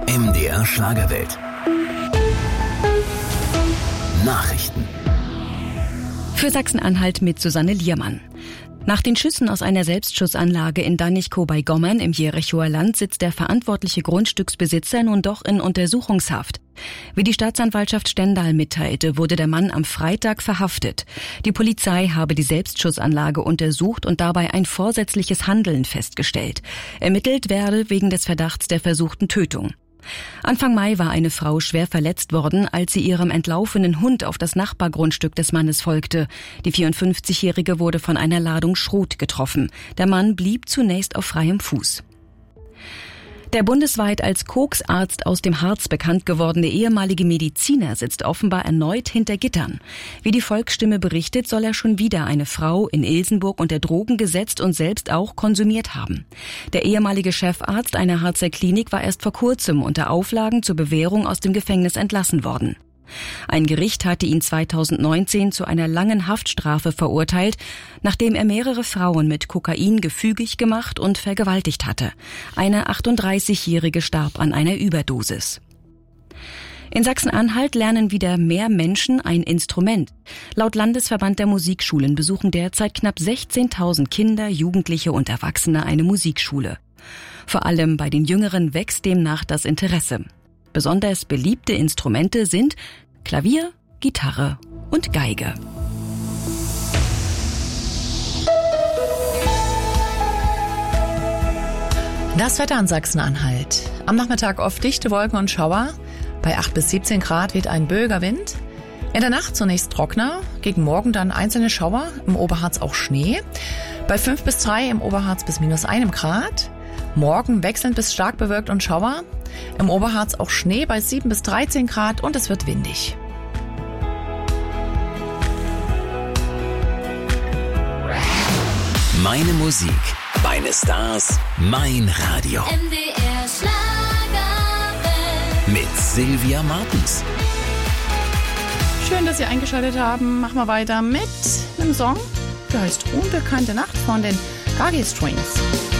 MDR Schlagerwelt. Nachrichten. Für Sachsen-Anhalt mit Susanne Liermann. Nach den Schüssen aus einer Selbstschussanlage in Danichkow bei Gommern im Jerichower Land sitzt der verantwortliche Grundstücksbesitzer nun doch in Untersuchungshaft. Wie die Staatsanwaltschaft Stendal mitteilte, wurde der Mann am Freitag verhaftet. Die Polizei habe die Selbstschussanlage untersucht und dabei ein vorsätzliches Handeln festgestellt. Ermittelt werde wegen des Verdachts der versuchten Tötung. Anfang Mai war eine Frau schwer verletzt worden, als sie ihrem entlaufenen Hund auf das Nachbargrundstück des Mannes folgte. Die 54-Jährige wurde von einer Ladung Schrot getroffen. Der Mann blieb zunächst auf freiem Fuß. Der bundesweit als Koksarzt aus dem Harz bekannt gewordene ehemalige Mediziner sitzt offenbar erneut hinter Gittern. Wie die Volksstimme berichtet, soll er schon wieder eine Frau in Ilsenburg unter Drogen gesetzt und selbst auch konsumiert haben. Der ehemalige Chefarzt einer Harzer Klinik war erst vor kurzem unter Auflagen zur Bewährung aus dem Gefängnis entlassen worden. Ein Gericht hatte ihn 2019 zu einer langen Haftstrafe verurteilt, nachdem er mehrere Frauen mit Kokain gefügig gemacht und vergewaltigt hatte. Eine 38-Jährige starb an einer Überdosis. In Sachsen-Anhalt lernen wieder mehr Menschen ein Instrument. Laut Landesverband der Musikschulen besuchen derzeit knapp 16.000 Kinder, Jugendliche und Erwachsene eine Musikschule. Vor allem bei den Jüngeren wächst demnach das Interesse. Besonders beliebte Instrumente sind Klavier, Gitarre und Geige. Das Wetter in Sachsen-Anhalt. Am Nachmittag oft dichte Wolken und Schauer. Bei 8 bis 17 Grad weht ein böiger Wind. In der Nacht zunächst trockener, gegen Morgen dann einzelne Schauer, im Oberharz auch Schnee. Bei 5 bis 3 im Oberharz bis -1 Grad. Morgen wechselnd bis stark bewölkt und Schauer. Im Oberharz auch Schnee bei 7 bis 13 Grad und es wird windig. Meine Musik, meine Stars, mein Radio. MDR Schlagerwelt. Mit Sylvia Martens. Schön, dass Sie eingeschaltet haben. Machen wir weiter mit einem Song, der heißt Unbekannte Nacht von den KG Strings.